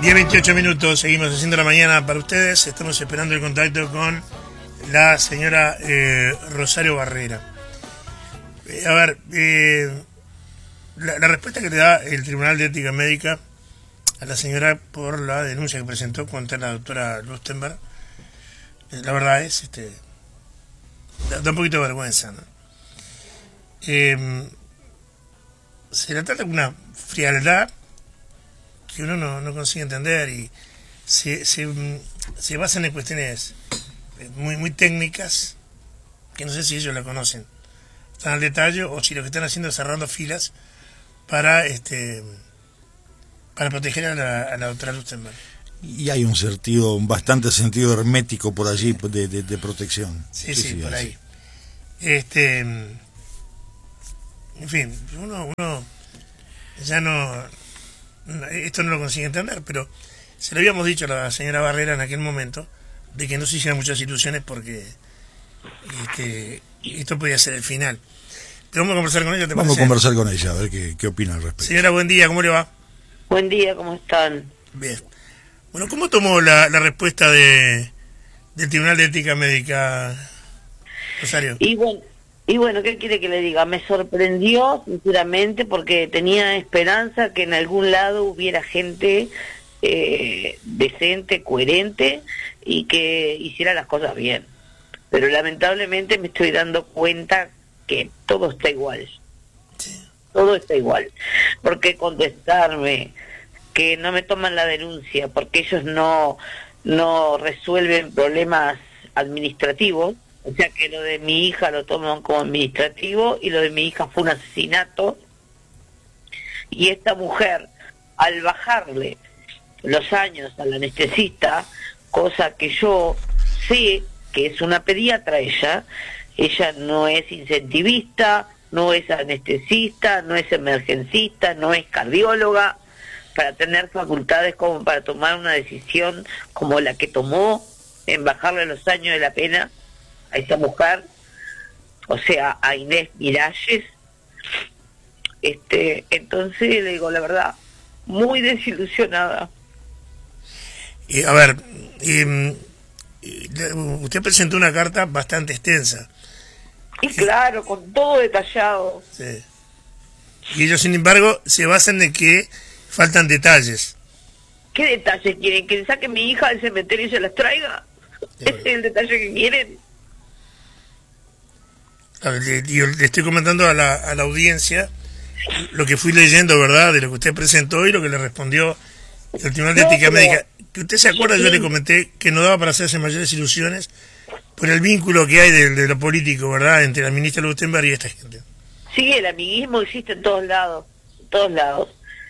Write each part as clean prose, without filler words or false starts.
10:28, seguimos haciendo la mañana para ustedes. Estamos esperando el contacto con la señora Rosario Barrera. A ver, la respuesta que le da el Tribunal de Ética Médica a la señora por la denuncia que presentó contra la doctora Lustenberg, la verdad es, da un poquito de vergüenza, ¿no? Se le trata con una frialdad que uno no consigue entender y se basan en cuestiones muy técnicas que no sé si ellos la conocen tan al detalle o si lo que están haciendo es cerrando filas para proteger a la doctora Lustenberg. Y hay un bastante sentido hermético por allí de protección. Sí, por ahí. En fin, uno ya esto no lo consigue entender, pero se lo habíamos dicho a la señora Barrera en aquel momento de que no se hicieran muchas ilusiones porque esto podía ser el final. Pero vamos a conversar con ella, ¿te parece? Vamos a conversar con ella, a ver qué opina al respecto. Señora, buen día, ¿cómo le va? Buen día, ¿cómo están? Bien. Bueno, ¿cómo tomó la respuesta del Tribunal de Ética Médica, Rosario? Y bueno, ¿qué quiere que le diga? Me sorprendió, sinceramente, porque tenía esperanza que en algún lado hubiera gente decente, coherente y que hiciera las cosas bien. Pero lamentablemente me estoy dando cuenta que todo está igual. Sí. Todo está igual. Porque contestarme que no me toman la denuncia porque ellos no resuelven problemas administrativos, o sea que lo de mi hija lo toman como administrativo y lo de mi hija fue un asesinato, y esta mujer, al bajarle los años al anestesista, cosa que yo sé que es una pediatra ella no es incentivista, no es anestesista, no es emergencista, no es cardióloga, para tener facultades como para tomar una decisión como la que tomó en bajarle los años de la pena a esta mujer, o sea, a Inés Miralles. Entonces le digo la verdad, muy desilusionada. A ver, usted presentó una carta bastante extensa. Y claro, con todo detallado. Sí. Y ellos, sin embargo, se basan en que faltan detalles. ¿Qué detalles quieren? ¿Que le saque mi hija del cementerio y se las traiga? ¿Ese es el detalle que quieren? A ver, le estoy comentando a la audiencia lo que fui leyendo, ¿verdad? De lo que usted presentó y lo que le respondió el Tribunal de Ética Médica. Que usted se acuerda, yo le comenté que no daba para hacerse mayores ilusiones por el vínculo que hay de lo político, ¿verdad? Entre la ministra Lustenberg y esta gente. Sí, el amiguismo existe en todos lados, en todos lados.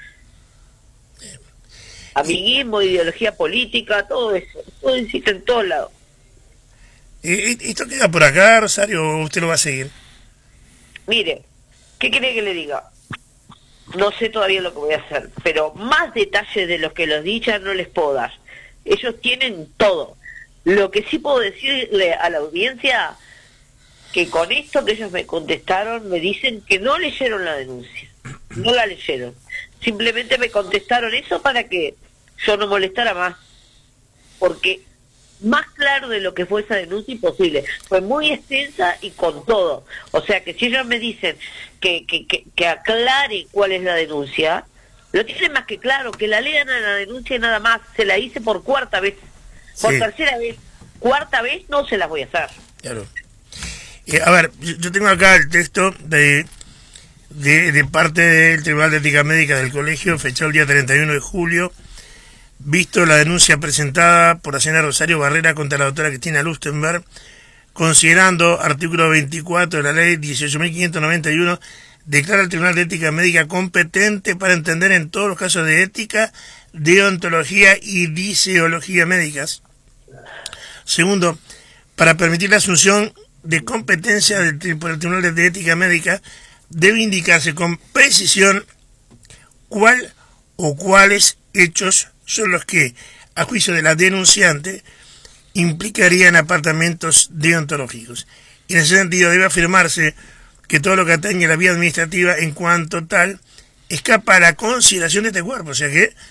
Amiguismo, ideología política, todo eso, todo existe en todos lados. ¿Esto queda por acá, Rosario, o usted lo va a seguir? Mire, ¿qué quiere que le diga? No sé todavía lo que voy a hacer, pero más detalles de los que los di ya no les puedo dar. Ellos tienen todo. Lo que sí puedo decirle a la audiencia, que con esto que ellos me contestaron, me dicen que no leyeron la denuncia. No la leyeron. Simplemente me contestaron eso para que yo no molestara más. Porque más claro de lo que fue esa denuncia imposible. Fue muy extensa y con todo. O sea que si ellos me dicen que aclare cuál es la denuncia, lo tienen más que claro, que la lean a la denuncia y nada más. Se la hice por cuarta vez. Por tercera vez. Cuarta vez no se las voy a hacer. Claro. A ver, yo tengo acá el texto de parte del Tribunal de Ética Médica del Colegio, fechado el día 31 de julio, visto la denuncia presentada por la señora Rosario Barrera contra la doctora Cristina Lustenberg, considerando artículo 24 de la ley 18.591, declara el Tribunal de Ética Médica competente para entender en todos los casos de ética, deontología y diseología médicas. Segundo, para permitir la asunción de competencia por el Tribunal de Ética Médica, debe indicarse con precisión cuál o cuáles hechos son los que, a juicio de la denunciante, implicarían apartamentos deontológicos. Y en ese sentido debe afirmarse que todo lo que atañe a la vía administrativa en cuanto tal escapa a la consideración de este cuerpo, o sea que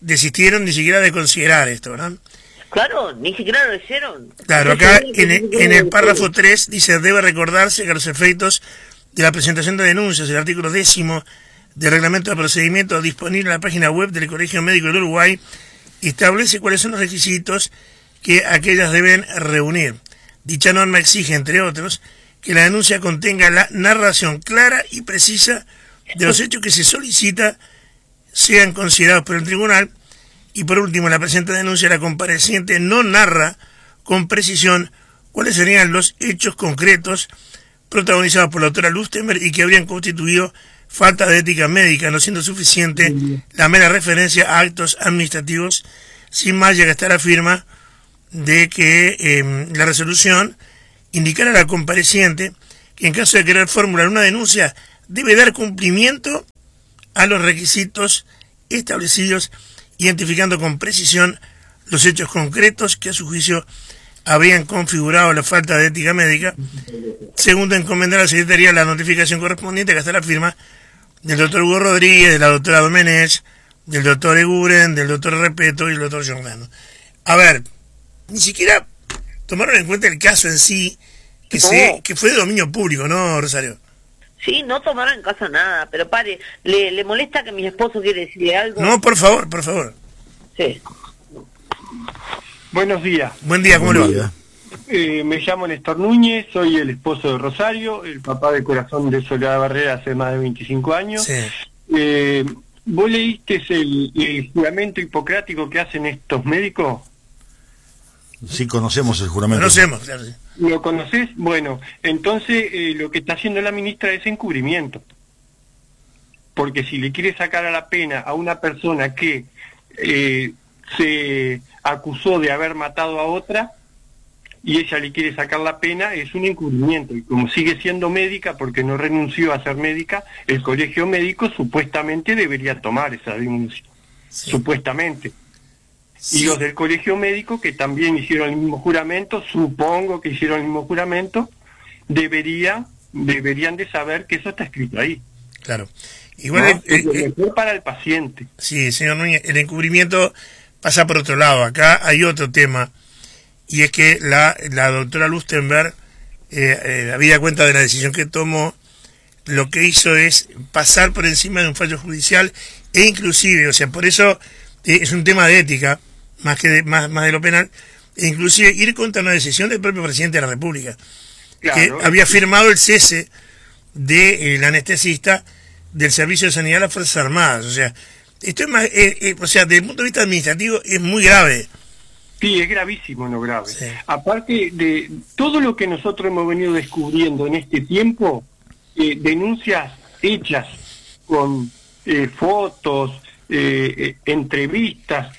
desistieron ni siquiera de considerar esto, ¿verdad? Claro, ni siquiera lo hicieron. Claro, acá en el párrafo 3 dice, debe recordarse que a los efectos de la presentación de denuncias, el artículo 10 del reglamento de procedimiento disponible en la página web del Colegio Médico del Uruguay establece cuáles son los requisitos que aquellas deben reunir. Dicha norma exige, entre otros, que la denuncia contenga la narración clara y precisa de los hechos que se solicita sean considerados por el tribunal. Y por último, en la presente denuncia, la compareciente no narra con precisión cuáles serían los hechos concretos protagonizados por la doctora Lustenberg y que habrían constituido falta de ética médica, no siendo suficiente la mera referencia a actos administrativos, sin más llega a estar la firma de que la resolución indicara a la compareciente que en caso de querer formular una denuncia debe dar cumplimiento a los requisitos establecidos, identificando con precisión los hechos concretos que a su juicio habrían configurado la falta de ética médica. Segundo, encomendar a la Secretaría la notificación correspondiente que hasta la firma del doctor Hugo Rodríguez, de la doctora Domenech, del doctor Eguren, del doctor Repeto y del doctor Giordano. A ver, ni siquiera tomaron en cuenta el caso en sí, que fue de dominio público, ¿no, Rosario? Sí, no tomaron en casa nada, pero pare, ¿le molesta que mi esposo quiere decirle algo? No, por favor, por favor. Sí. Buenos días. Buen día, ¿cómo le va? Me llamo Néstor Núñez, soy el esposo de Rosario, el papá de corazón de Soledad Barrera hace más de 25 años. Sí. ¿Vos leíste el juramento hipocrático que hacen estos médicos? Sí, conocemos el juramento. Conocemos, claro. Sí. ¿Lo conocés? Bueno, entonces lo que está haciendo la ministra es encubrimiento. Porque si le quiere sacar a la pena a una persona que se acusó de haber matado a otra, y ella le quiere sacar la pena, es un encubrimiento. Y como sigue siendo médica, porque no renunció a ser médica, el colegio médico supuestamente debería tomar esa denuncia. Sí. Supuestamente. Sí. Y los del colegio médico, que también hicieron el mismo juramento, supongo que hicieron el mismo juramento, deberían de saber que eso está escrito ahí. Claro. Igual ¿no? Es lo mejor para el paciente. Sí, señor Núñez, el encubrimiento pasa por otro lado. Acá hay otro tema, y es que la doctora Lustenberg, habida cuenta de la decisión que tomó, lo que hizo es pasar por encima de un fallo judicial, e inclusive, o sea, por eso es un tema de ética, más que más de lo penal, e inclusive ir contra una decisión del propio presidente de la República, claro, que había firmado el cese del anestesista del Servicio de Sanidad de las Fuerzas Armadas. O sea, esto es más, o sea, desde el punto de vista administrativo es muy grave. Sí, es gravísimo lo grave. Sí. Aparte de todo lo que nosotros hemos venido descubriendo en este tiempo, denuncias hechas con fotos, entrevistas,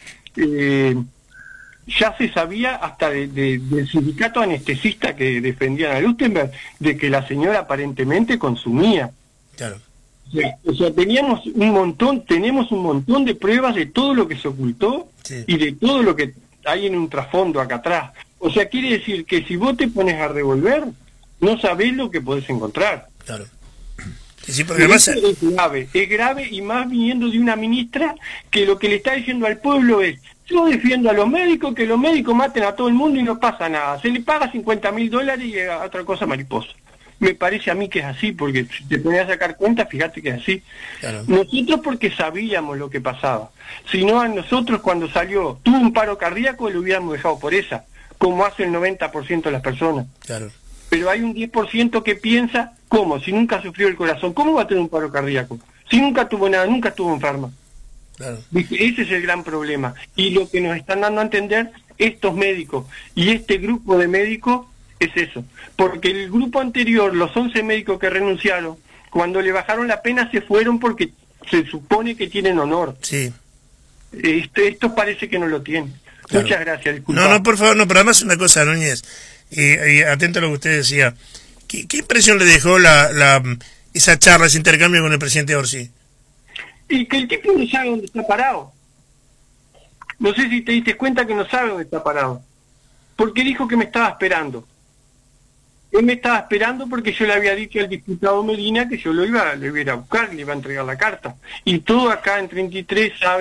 ya se sabía hasta del sindicato anestesista que defendían a Lustenberg, de que la señora aparentemente consumía. Claro. O sea, tenemos un montón de pruebas de todo lo que se ocultó, sí, y de todo lo que hay en un trasfondo acá atrás. O sea, quiere decir que si vos te pones a revolver, no sabés lo que podés encontrar. Claro. Sí, porque además es grave, y más viniendo de una ministra que lo que le está diciendo al pueblo es: yo defiendo a los médicos, que los médicos maten a todo el mundo y no pasa nada, se le paga $50.000 y a otra cosa mariposa. Me parece a mí que es así, porque si te pones a sacar cuenta, fíjate que es así. Claro. Nosotros porque sabíamos lo que pasaba, si no a nosotros cuando salió, tuvo un paro cardíaco, lo hubiéramos dejado por esa, como hace el 90% de las personas. Claro. Pero hay un 10% que piensa: ¿cómo? Si nunca sufrió el corazón, ¿cómo va a tener un paro cardíaco? Si nunca tuvo nada, nunca estuvo enferma. Claro. Ese es el gran problema. Y lo que nos están dando a entender estos médicos y este grupo de médicos es eso. Porque el grupo anterior, los 11 médicos que renunciaron, cuando le bajaron la pena se fueron porque se supone que tienen honor. Sí. Estos parece que no lo tienen. Claro. Muchas gracias, disculpa. No, por favor, no, pero además una cosa, Núñez, atento a lo que usted decía. ¿Qué impresión le dejó esa charla, ese intercambio con el presidente Orsi? Y que el tipo no sabe dónde está parado. No sé si te diste cuenta que no sabe dónde está parado. Porque dijo que me estaba esperando. Él me estaba esperando porque yo le había dicho al diputado Medina que yo lo iba a buscar, le iba a entregar la carta. Y todos acá en 33 saben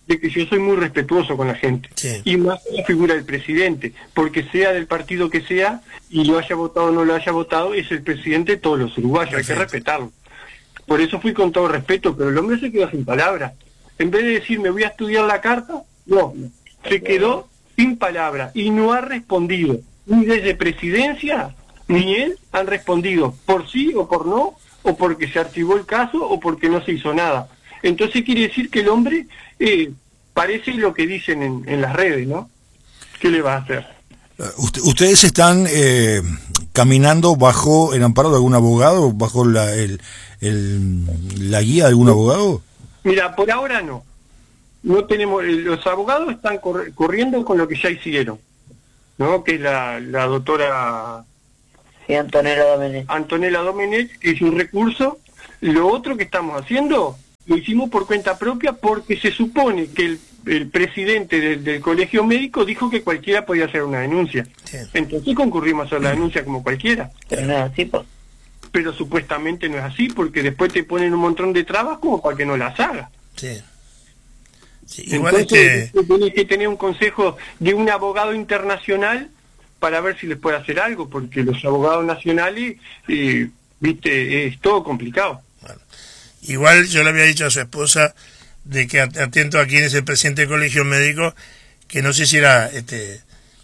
de que yo soy muy respetuoso con la gente, Sí. y más con la figura del presidente, porque sea del partido que sea, y lo haya votado o no lo haya votado, es el presidente de todos los uruguayos, hay que Perfecto. respetarlo. Por eso fui con todo respeto, pero el hombre se quedó sin palabras. En vez de decir, me voy a estudiar la carta, no, se quedó sin palabras y no ha respondido. Ni desde presidencia, ni él han respondido por sí o por no, o porque se archivó el caso o porque no se hizo nada. Entonces quiere decir que el hombre parece lo que dicen en las redes, ¿no? ¿Qué le va a hacer? ¿Ustedes están caminando bajo el amparo de algún abogado, bajo la guía de algún abogado? Mira, por ahora no. No tenemos, los abogados están corriendo con lo que ya hicieron, ¿no? Que es la doctora Sí, Antonella Domenech, que hizo un recurso. Lo otro que estamos haciendo, lo hicimos por cuenta propia porque se supone que el presidente del colegio médico dijo que cualquiera podía hacer una denuncia. Sí. Entonces concurrimos a hacer la denuncia como cualquiera. Pero no es así, pues. Pero supuestamente no es así, porque después te ponen un montón de trabas como para que no las hagas. Sí. Sí, igual Entonces tenés que tener un consejo de un abogado internacional para ver si les puede hacer algo, porque los abogados nacionales, viste, es todo complicado. Bueno, igual yo le había dicho a su esposa de que atento a quién es el presidente del colegio médico, que no se hiciera que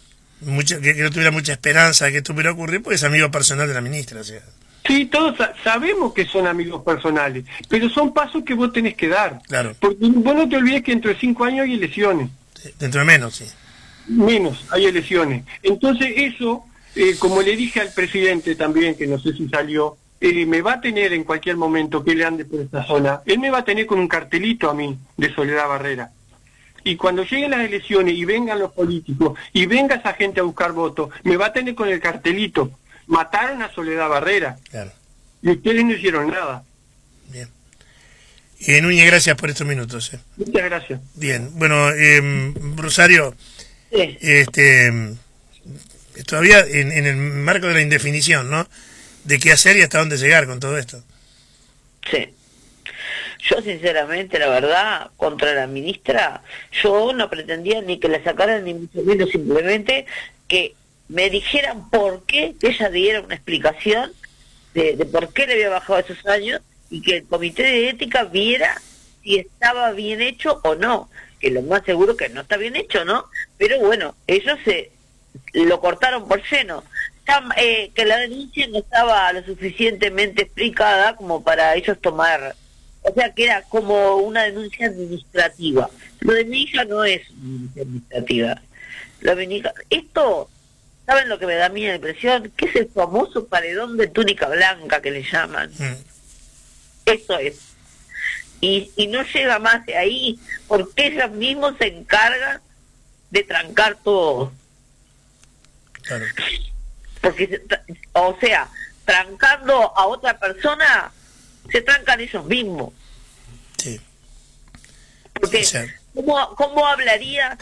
no tuviera mucha esperanza de que esto pudiera ocurrir, porque es amigo personal de la ministra. O sea. Sí, todos sabemos que son amigos personales, pero son pasos que vos tenés que dar. Claro. Porque vos no te olvides que dentro de 5 años hay elecciones. Sí, dentro de menos, sí. Menos, hay elecciones. Entonces eso, como le dije al presidente también, que no sé si salió, me va a tener en cualquier momento que él ande por esta zona, él me va a tener con un cartelito a mí de Soledad Barrera. Y cuando lleguen las elecciones y vengan los políticos y venga esa gente a buscar votos, me va a tener con el cartelito. Mataron a Soledad Barrera. Claro. Y ustedes no hicieron nada. Bien. Núñez, gracias por estos minutos. Muchas gracias. Bien. Bueno, Rosario, Sí. todavía en el marco de la indefinición, ¿no? De qué hacer y hasta dónde llegar con todo esto. Sí. Yo sinceramente, la verdad, contra la ministra, yo no pretendía ni que la sacaran ni mucho menos, simplemente que me dijeran por qué, que ella diera una explicación de por qué le había bajado esos años y que el comité de ética viera si estaba bien hecho o no, que lo más seguro que no está bien hecho, ¿no? Pero bueno, ellos lo cortaron por lleno. Que la denuncia no estaba lo suficientemente explicada como para ellos tomar, o sea que era como una denuncia administrativa. Lo de mi hija no es una denuncia administrativa. Lo de mi hija, esto, ¿saben lo que me da a mí la impresión? Que es el famoso paredón de túnica blanca que le llaman. Esto es. Y no llega más de ahí porque ellos mismos se encargan de trancar todo. Claro. Porque, o sea, trancando a otra persona, se trancan ellos mismos. Sí. Porque, Sí, sí. ¿cómo hablaría,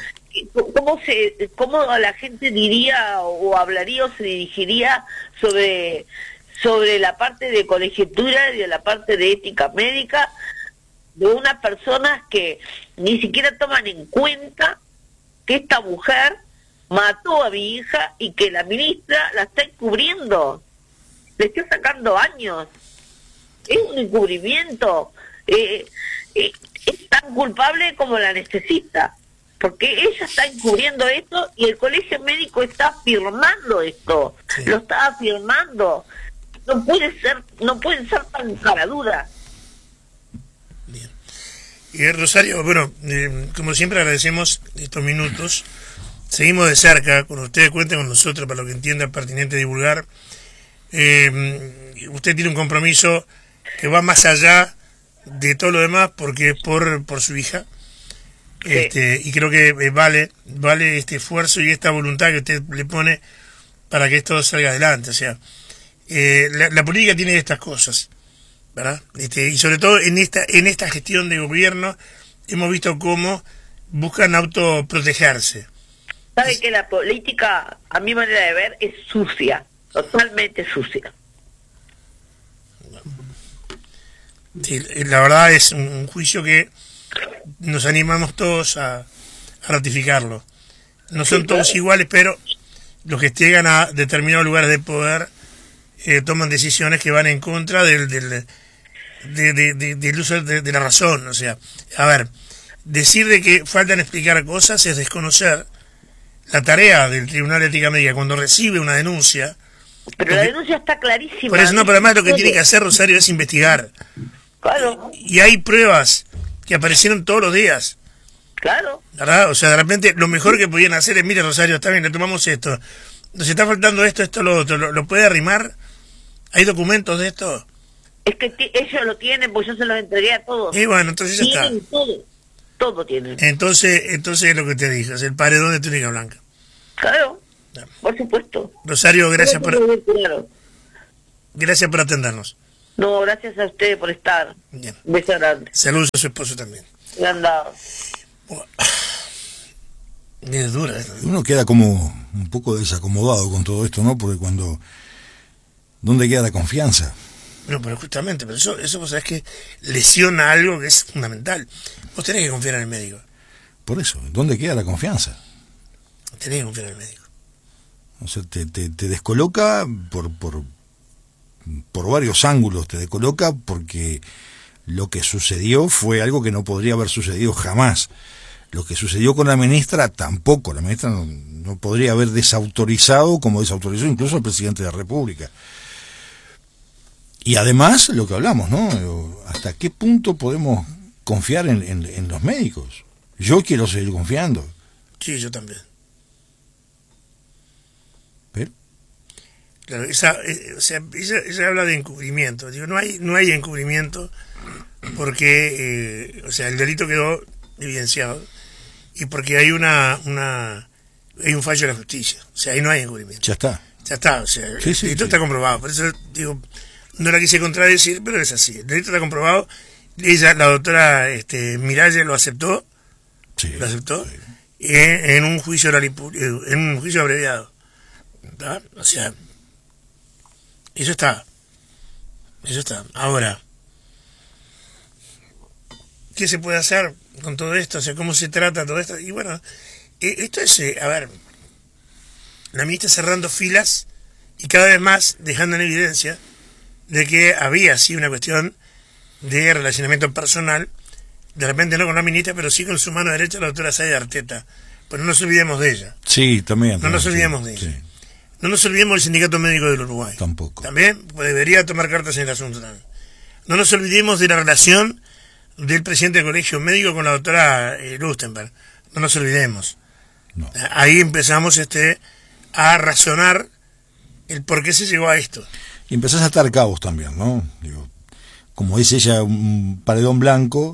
cómo la gente diría o hablaría o se dirigiría sobre la parte de colegiatura y de la parte de ética médica de unas personas que ni siquiera toman en cuenta que esta mujer mató a mi hija y que la ministra la está encubriendo, le está sacando años? Es un encubrimiento, es tan culpable como la anestesista, porque ella está encubriendo esto y el colegio médico está firmando esto, Sí. lo está afirmando. No pueden ser tan caraduras. Bien. Y Rosario, bueno, como siempre agradecemos estos minutos. Seguimos de cerca con ustedes, cuenten con nosotros para lo que entienda pertinente divulgar. Usted tiene un compromiso que va más allá de todo lo demás porque es por su hija. Sí. Y creo que vale este esfuerzo y esta voluntad que usted le pone para que esto salga adelante. O sea, la política tiene estas cosas, ¿verdad? Y sobre todo en esta gestión de gobierno hemos visto cómo buscan autoprotegerse. Sabe que la política, a mi manera de ver, es sucia, totalmente sucia. Sí, la verdad es un juicio que nos animamos todos a ratificarlo. No son Sí, todos claro. iguales, pero los que llegan a determinados lugares de poder toman decisiones que van en contra del uso de la razón. O sea, a ver, decir de que faltan explicar cosas es desconocer la tarea del Tribunal de Ética Médica cuando recibe una denuncia. Pero la denuncia está clarísima. Por eso no, pero además lo que tiene que hacer Rosario es investigar. Claro, Y hay pruebas que aparecieron todos los días, claro. ¿verdad? O sea, de repente lo mejor que podían hacer es, mire Rosario, está bien, le tomamos esto. Nos está faltando esto, lo otro. ¿Lo puede arrimar? ¿Hay documentos de esto? Es que ellos lo tienen, pues yo se los entregué a todos. Y bueno, entonces ya está. Tienen todo tienen. Entonces es lo que te dije, es el paredón de túnica blanca. Claro, por supuesto. Rosario, gracias Claro. gracias por atendernos. No, gracias a ustedes por estar. Bien. Un beso grande. Saludos a su esposo también. Anda. Es dura esta. Uno queda como un poco desacomodado con todo esto, ¿no? Porque ¿dónde queda la confianza? No, pero justamente, pero eso vos sabés que lesiona algo que es fundamental. Vos tenés que confiar en el médico. Por eso, ¿dónde queda la confianza? Tenés que confiar en el médico. O sea, te descoloca por varios ángulos, te descoloca porque lo que sucedió fue algo que no podría haber sucedido jamás. Lo que sucedió con la ministra tampoco, la ministra no podría haber desautorizado como desautorizó incluso al presidente de la República. Y además, lo que hablamos, ¿no? ¿Hasta qué punto podemos confiar en los médicos? Yo quiero seguir confiando. Sí, yo también. Pero Claro, ella habla de encubrimiento. Digo, no hay encubrimiento porque, o sea, el delito quedó evidenciado y porque hay hay un fallo de la justicia. O sea, ahí no hay encubrimiento. ya está. Ya está, o sea, Sí, el sí, delito sí. está comprobado. Por eso digo, no la quise contradecir, pero es así. El delito está comprobado. Ella, la doctora Miralles lo aceptó, Sí, sí. en un juicio oral en un juicio abreviado. ¿Está? O sea, eso está. Ahora, ¿qué se puede hacer con todo esto? O sea, ¿cómo se trata todo esto? Y bueno, esto es, a ver, la ministra cerrando filas y cada vez más dejando en evidencia de que había sí una cuestión de relacionamiento personal, de repente no con la ministra, pero sí con su mano derecha, la doctora Saida Arteta. Pero no nos olvidemos de ella. Sí, también. No nos sí, olvidemos de ella. sí, No nos olvidemos del Sindicato Médico del Uruguay. tampoco. También pues, debería tomar cartas en el asunto también. No nos olvidemos de la relación del presidente del Colegio Médico con la doctora Lustenberg. No nos olvidemos. No. Ahí empezamos a razonar el por qué se llegó a esto. Y empezás a atar cabos también, ¿no? Digo, como dice ella, un paredón blanco,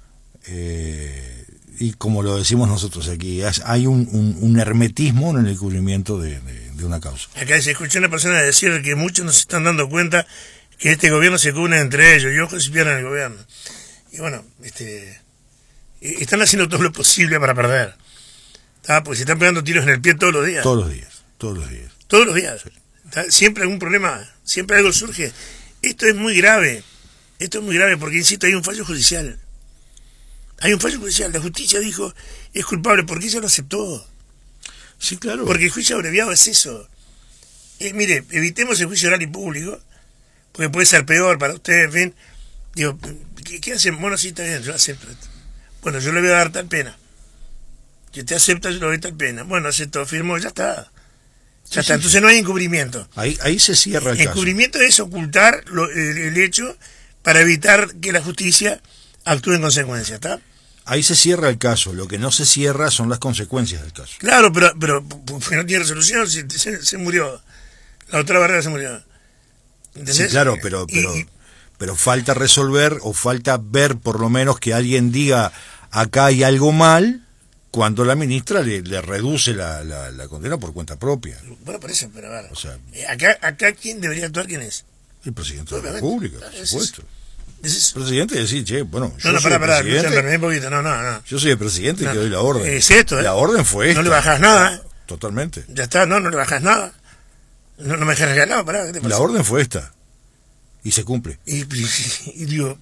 y como lo decimos nosotros aquí, hay un hermetismo en el cubrimiento de una causa. Acá se escuchó una persona decir que muchos nos están dando cuenta que este gobierno se cubre entre ellos y ojos si pierden el gobierno. Y bueno, están haciendo todo lo posible para perder. Porque se están pegando tiros en el pie todos los días. Todos los días, todos los días. Todos los días. Siempre algún problema, siempre algo surge. Esto es muy grave porque, insisto, hay un fallo judicial. Hay un fallo judicial. La justicia dijo, es culpable, porque ella lo aceptó. Sí, claro. Porque el juicio abreviado es eso. Mire, evitemos el juicio oral y público, porque puede ser peor para ustedes, en fin. Digo, ¿qué hacen? Bueno, sí, está bien, yo acepto esto. Bueno, yo le voy a dar tal pena. Si usted acepta, yo le doy tal pena. Bueno, aceptó, firmó, ya está. Ya está. Entonces no hay encubrimiento. Ahí se cierra el caso. Encubrimiento es ocultar el hecho para evitar que la justicia actúe en consecuencia, ¿está? Ahí se cierra el caso. Lo que no se cierra son las consecuencias del caso. Claro, pero no tiene resolución, se murió. La otra barrera se murió. Sí, claro, pero falta resolver o falta ver por lo menos que alguien diga acá hay algo mal cuando la ministra le reduce la condena por cuenta propia. Bueno, por eso, pero a ver, O sea, acá ¿quién debería actuar? ¿Quién es? el presidente de la Obviamente. República, Claro, por es supuesto. Es eso. El presidente decir, che, bueno, yo No, soy el pará, presidente, escuchame, un poquito, no. yo soy el presidente y No, que doy la orden. es esto, La orden fue esta. No le bajás nada, Totalmente. Ya está, no le bajás nada. No me dejas regalado, pará, ¿qué te pasa? La orden fue esta. Y se cumple. Y digo,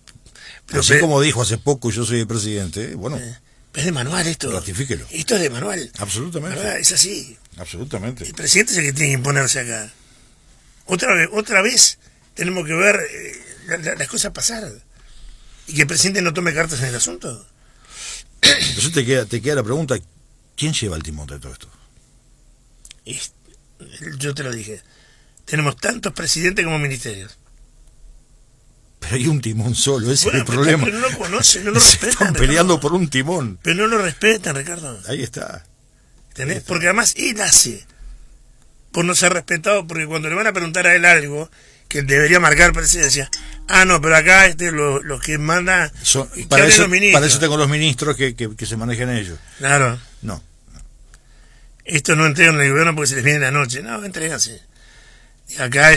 Pero Así como dijo hace poco, yo soy el presidente, bueno, es de manual esto. ratifíquelo. Esto es de manual. Absolutamente. ¿Verdad? Es así. Absolutamente. El presidente es el que tiene que imponerse acá. Otra vez tenemos que ver las cosas pasar. Y que el presidente no tome cartas en el asunto. Entonces te queda la pregunta, ¿quién lleva el timón de todo esto? Y yo te lo dije. Tenemos tantos presidentes como ministerios. Pero hay un timón solo, ese Bueno, es el problema. Pero no lo conocen, no lo Se respetan. están peleando Ricardo. por un timón. Pero no lo respetan, Ricardo. Ahí está. ¿Entendés? Porque además él hace por no ser respetado, porque cuando le van a preguntar a él algo que debería marcar presidencia, no, pero acá los que manda Para eso los ministros. tengo los ministros que se manejan ellos. Claro. No. Esto no entregan en el gobierno porque se les viene la noche. No, entréganse. Y acá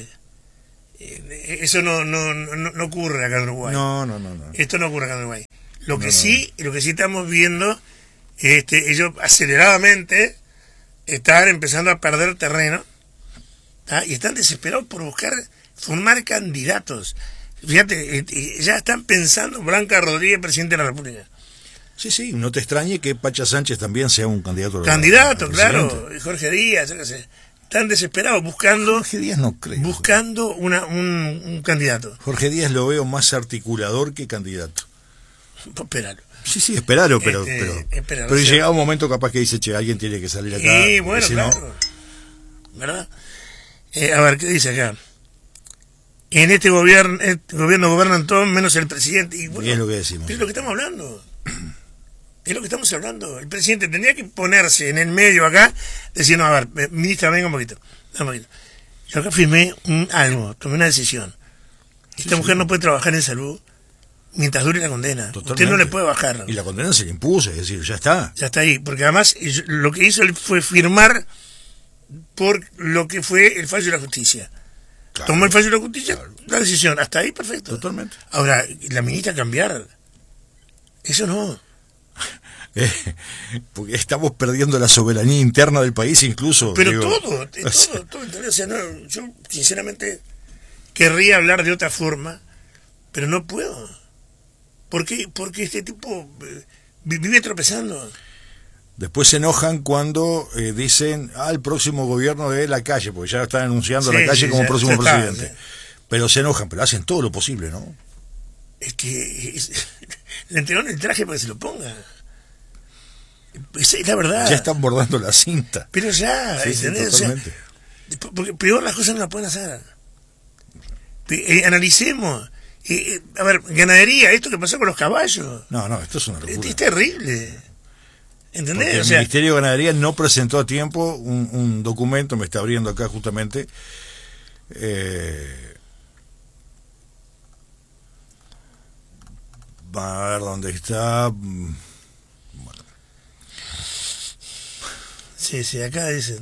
eso no ocurre acá en Uruguay. No. Esto no ocurre acá en Uruguay. Lo que sí estamos viendo, ellos aceleradamente están empezando a perder terreno, ¿tá? Y están desesperados por formar candidatos. Fíjate, ya están pensando Blanca Rodríguez, presidente de la República. Sí, no te extrañe que Pacha Sánchez también sea un candidato. Candidato, claro, Jorge Díaz, yo qué sé. Están desesperados buscando Jorge Díaz no creo. buscando un candidato. Jorge Díaz lo veo más articulador que candidato. Espéralo. Sí, esperalo, pero esperalo, pero o sea, llega un momento capaz que dice, che, alguien tiene que salir acá. Y bueno, si claro. ¿Verdad? A ver, ¿qué dice acá? En este gobierno gobiernan todos menos el presidente. Y bueno, ¿Qué es lo que decimos? pero es lo que estamos hablando. Es lo que estamos hablando. El presidente tendría que ponerse en el medio acá, diciendo, a ver, ministra, venga un poquito. Yo acá firmé tomé una decisión. Esta mujer no puede trabajar en salud mientras dure la condena. Totalmente. Usted no le puede bajar. Y la condena se le impuso, es decir, ya está. Ya está ahí, porque además lo que hizo él fue firmar por lo que fue el fallo de la justicia. Claro, Tomó el fallo de la justicia, claro. la decisión, hasta ahí perfecto. Totalmente. Ahora, la ministra cambiar, eso no. Porque estamos perdiendo la soberanía interna del país incluso. Pero digo, todo, ¿entendés? O sea, no, yo sinceramente querría hablar de otra forma, pero no puedo. ¿Por qué? Porque este tipo vive tropezando. Después se enojan cuando dicen, el próximo gobierno de la calle, porque ya están anunciando a la calle como próximo presidente. Pero se enojan, pero hacen todo lo posible, ¿no? Es que le entregaron el traje para que se lo ponga. Es la verdad. Ya están bordando la cinta. Pero ya, Sí, ¿entendés? totalmente. O sea, porque peor las cosas no las pueden hacer. Analicemos. A ver, ganadería, esto que pasó con los caballos. No, esto es una locura. Es terrible. ¿Entendés? Porque O el sea, Ministerio de Ganadería no presentó a tiempo un documento, me está abriendo acá justamente, a ver dónde está. sí, acá dicen.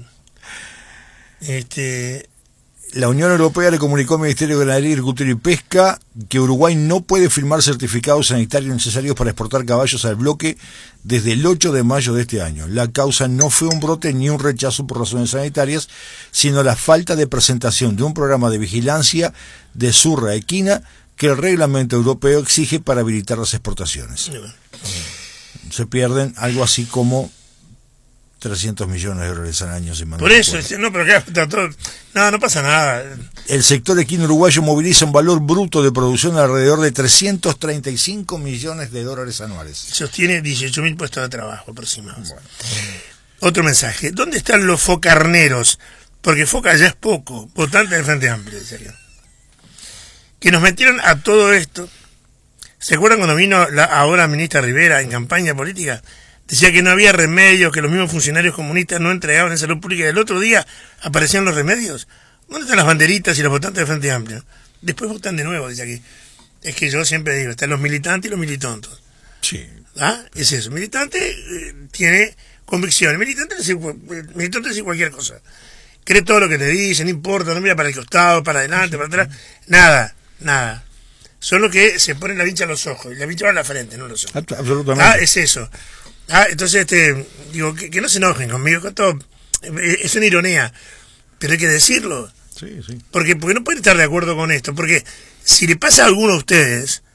La Unión Europea le comunicó al Ministerio de Ganadería, Agricultura y Pesca que Uruguay no puede firmar certificados sanitarios necesarios para exportar caballos al bloque desde el 8 de mayo de este año. La causa no fue un brote ni un rechazo por razones sanitarias, sino la falta de presentación de un programa de vigilancia de zurra equina que el reglamento europeo exige para habilitar las exportaciones. Se pierden algo así como 300 millones de dólares al año. Por eso, no, pero acá está todo. No pasa nada. El sector equino uruguayo moviliza un valor bruto de producción de alrededor de 335 millones de dólares anuales. Sostiene 18.000 puestos de trabajo aproximados. Bueno. Otro mensaje. ¿Dónde están los focarneros? Porque foca ya es poco. Votante del Frente Amplio, en serio. Que nos metieron a todo esto. ¿Se acuerdan cuando vino la ahora ministra Rivera en campaña política? Decía que no había remedios, que los mismos funcionarios comunistas no entregaban en salud pública, y el otro día aparecían los remedios. ¿Dónde están las banderitas y los votantes del Frente Amplio? Después votan de nuevo, dice aquí. Es que yo siempre digo, están los militantes y los militontos. Sí. Es eso, militante tiene convicción, el militante dice cualquier cosa. Cree todo lo que le dice, no importa, no mira para el costado, para adelante, para atrás, nada. Solo que se ponen la vincha a los ojos, y la vincha va a la frente, no los ojos. Absolutamente. Es eso. Entonces, digo, que no se enojen conmigo, con todo, es una ironía, pero hay que decirlo. Sí. Porque no pueden estar de acuerdo con esto, porque si le pasa a alguno de ustedes,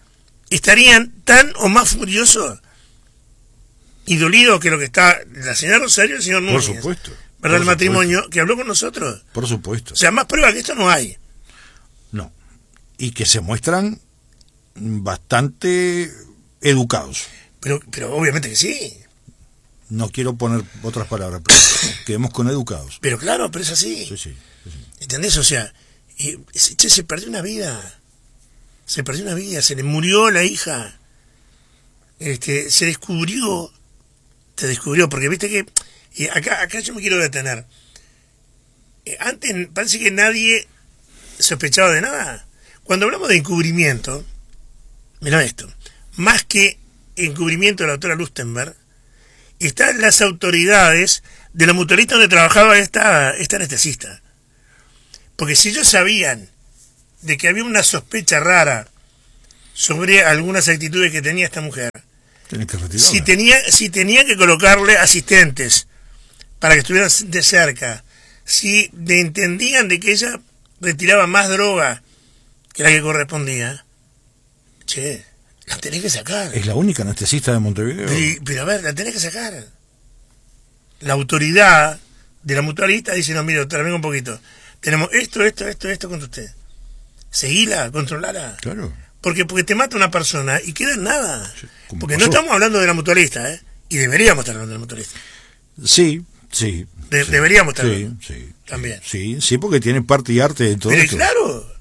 estarían tan o más furiosos y dolidos que lo que está la señora Rosario y el señor Núñez. Por supuesto. ¿Verdad? El Por matrimonio supuesto. que habló con nosotros. Por supuesto. O sea, más prueba que esto no hay. No. Y que se muestran bastante educados. Pero obviamente que sí. No quiero poner otras palabras, pero quedemos con educados. Pero claro, pero es así. Sí. ¿Entendés? O sea, se perdió una vida. Se perdió una vida, se le murió la hija. Se descubrió, porque viste que acá yo me quiero detener. Antes parece que nadie sospechaba de nada. Cuando hablamos de encubrimiento, mira esto, más que encubrimiento de la doctora Lustenberg, están las autoridades de la mutualista donde trabajaba esta anestesista. Porque si ellos sabían de que había una sospecha rara sobre algunas actitudes que tenía esta mujer, Tienen que retirarla. si tenían que colocarle asistentes para que estuvieran de cerca, si entendían de que ella retiraba más droga que la que correspondía, la tenés que sacar. Es la única anestesista de Montevideo. Pero a ver, la tenés que sacar. La autoridad de la mutualista dice, no, mire, doctora, venga un poquito. Tenemos esto contra usted. Seguila, controlala. Claro. Porque te mata una persona y queda en nada. Sí, como porque pasó. no estamos hablando de la mutualista, y deberíamos estar hablando de la mutualista. Sí. Deberíamos estar hablando. Sí. También. Sí, porque tiene parte y arte de todo Pero esto. claro.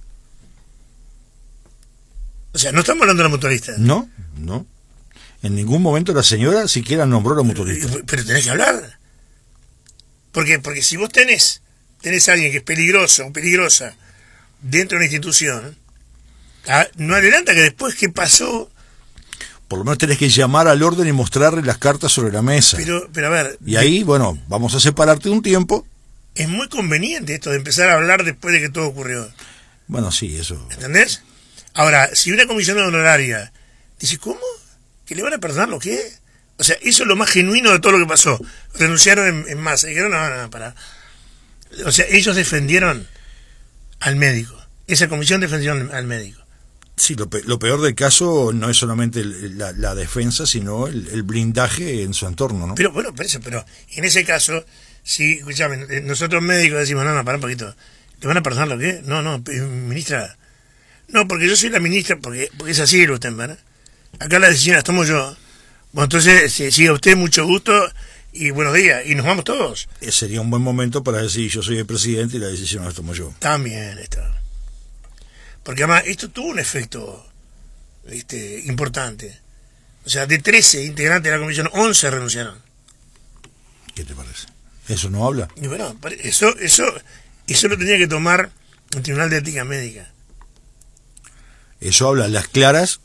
O sea, no estamos hablando de la mutualista. No. En ningún momento la señora siquiera nombró a la mutualista. Pero tenés que hablar. Porque si vos tenés a alguien que es peligroso o peligrosa dentro de una institución, no adelanta que después que pasó. Por lo menos tenés que llamar al orden y mostrarle las cartas sobre la mesa. Pero a ver. Y ahí, bueno, vamos a separarte un tiempo. Es muy conveniente esto de empezar a hablar después de que todo ocurrió. Bueno, sí, eso. ¿Entendés? Ahora, si una comisión honoraria dice, ¿cómo? ¿Que le van a perdonar lo que? O sea, eso es lo más genuino de todo lo que pasó. Renunciaron en masa. Dijeron, no, para. O sea, ellos defendieron al médico. Esa comisión defendió al médico. Sí, lo peor del caso no es solamente la defensa, sino el blindaje en su entorno, ¿no? Pero bueno, pero en ese caso, si, escuchame, nosotros médicos decimos, no, para un poquito, ¿le van a perdonar lo que? No, ministra. No, porque yo soy la ministra, porque es así, Lustenberg. Acá la decisión la tomo yo. Bueno, entonces, si a usted mucho gusto y buenos días, y nos vamos todos. Sería un buen momento para decir, yo soy el presidente y la decisión la tomo yo. También esto. Porque además, esto tuvo un efecto importante. O sea, de 13 integrantes de la comisión, 11 renunciaron. ¿Qué te parece? ¿Eso no habla? Y bueno, eso lo tenía que tomar el Tribunal de Ética Médica. Eso habla a las claras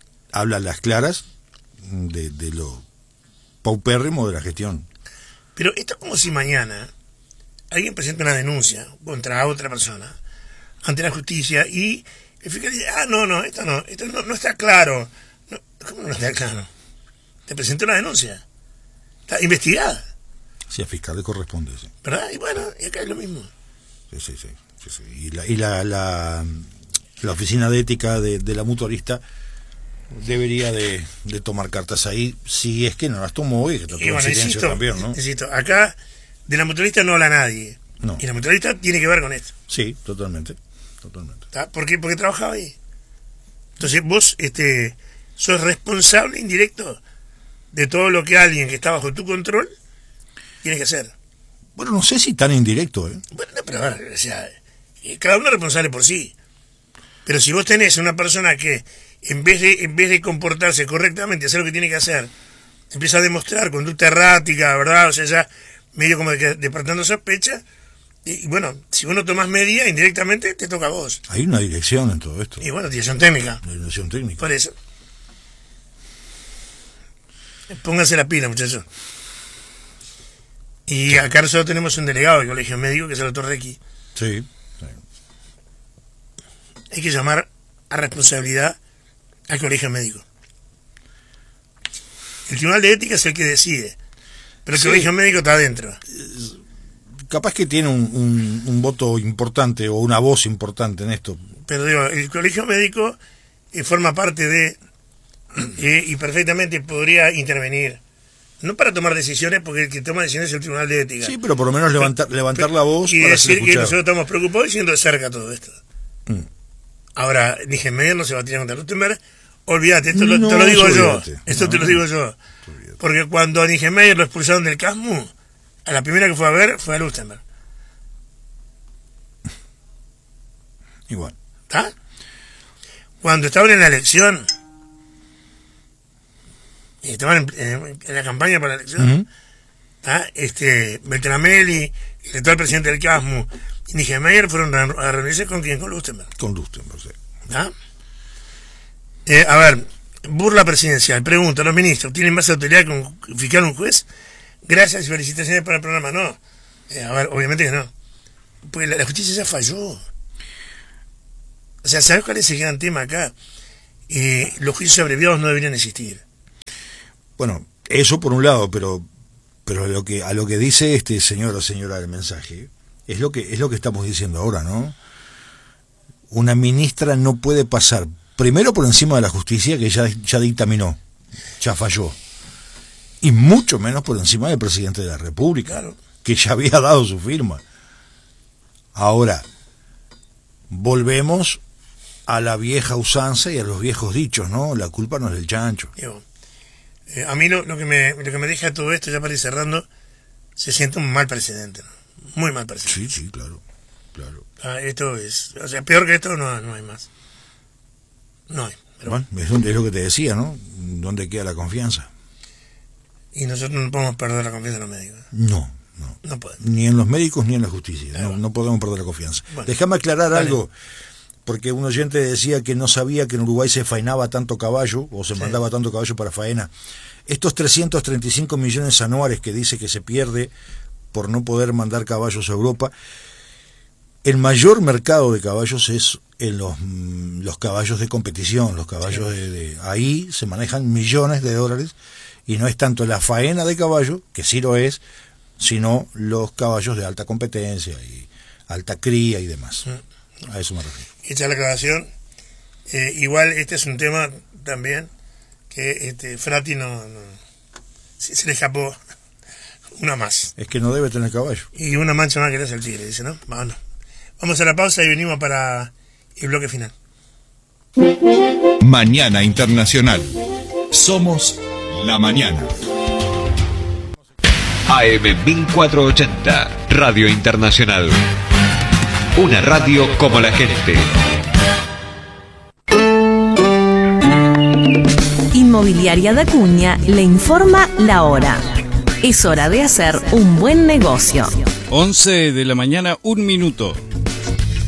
de lo paupérrimo de la gestión. Pero esto es como si mañana alguien presenta una denuncia contra otra persona ante la justicia y el fiscal dice, esto no está claro. No, ¿cómo no está claro? Te presentó una denuncia. Está investigada. Si al fiscal le corresponde, sí. ¿Verdad? Y bueno, y acá es lo mismo. Sí. Y la oficina de ética de la mutualista debería de tomar cartas ahí, si es que no las tomó y que trató en silencio también, ¿no? Insisto, acá de la mutualista no habla nadie. No. Y la mutualista tiene que ver con esto. Sí, totalmente. ¿Está? ¿Por qué? Porque trabajaba ahí. Entonces vos sos responsable indirecto de todo lo que alguien que está bajo tu control tiene que hacer. Bueno, no sé si tan indirecto, Bueno, no, pero a ver, o sea, cada uno es responsable por sí. Pero si vos tenés una persona que en vez de comportarse correctamente, hacer lo que tiene que hacer, empieza a demostrar conducta errática, ¿verdad? O sea, ya medio como despertando sospecha, y bueno, si vos no tomás medida, indirectamente te toca a vos. Hay una dirección en todo esto. Y bueno, dirección técnica. Una dirección técnica. Por eso. Pónganse la pila, muchachos. Y acá nosotros tenemos un delegado del colegio médico, que es el doctor Requi. Sí. Hay que llamar a responsabilidad al colegio médico. El Tribunal de Ética es el que decide, pero el colegio médico está adentro. Capaz que tiene un voto importante o una voz importante en esto. Pero digo, el colegio médico forma parte de y perfectamente podría intervenir. No para tomar decisiones, porque el que toma decisiones es el Tribunal de Ética. Sí, pero por lo menos levantar la voz y para decir ser que escuchado. nosotros estamos preocupados y siendo de cerca todo esto. Ahora, Niemeyer no se va a tirar contra Rottenberg. Olvídate, esto te lo digo yo. Esto te lo digo yo. Porque cuando a Niemeyer lo expulsaron del CASMU, a la primera que fue a ver fue a Rottenberg. Igual. ¿Está? Cuando estaban en la elección, y estaban en la campaña para la elección, Beltramelli y el actual presidente del CASMU y Niemeyer fueron a reunirse con quién, con Rottenberg. Con Rottenberg, sí. A ver, burla presidencial. Pregunta, ¿los ministros tienen más autoridad que fijar un juez? Gracias y felicitaciones para el programa. No. A ver, obviamente que no. Pues la justicia ya falló. O sea, ¿sabes cuál es el gran tema acá? Los juicios abreviados no deberían existir. Bueno, eso por un lado, pero a lo que dice este señor o señora del mensaje, es lo que estamos diciendo ahora, ¿no? Una ministra no puede pasar primero por encima de la justicia, que ya dictaminó, ya falló, y mucho menos por encima del presidente de la República, claro, que ya había dado su firma. Ahora, volvemos a la vieja usanza y a los viejos dichos, ¿no? La culpa no es del chancho. A mí lo que me deja todo esto, ya para ir cerrando, se siente un mal precedente, ¿no? Muy mal precedente. Sí, claro. Esto es, o sea, peor que esto no hay más. No hay. Pero bueno, es lo que te decía, ¿no? ¿Dónde queda la confianza? Y nosotros no podemos perder la confianza en los médicos. No podemos. Ni en los médicos ni en la justicia. No podemos perder la confianza. Bueno, déjame aclarar algo, porque un oyente decía que no sabía que en Uruguay se faenaba tanto caballo, o se mandaba tanto caballo para faena. Estos 335 millones anuales que dice que se pierde por no poder mandar caballos a Europa, el mayor mercado de caballos es en los caballos de competición, los caballos ahí se manejan millones de dólares, y no es tanto la faena de caballo, que sí lo es, sino los caballos de alta competencia y alta cría y demás. A eso me refiero. Hecha la aclaración, igual este es un tema también que Frati se le escapó una más. Es que no debe tener caballo. Y una mancha más que le hace el tigre, dice, ¿no? Bueno, vamos a la pausa y venimos para el bloque final. Mañana Internacional. Somos la mañana. AM 1480, Radio Internacional. Una radio como la gente. Inmobiliaria da Cunha le informa la hora. Es hora de hacer un buen negocio. 11 de la mañana, 1 minuto.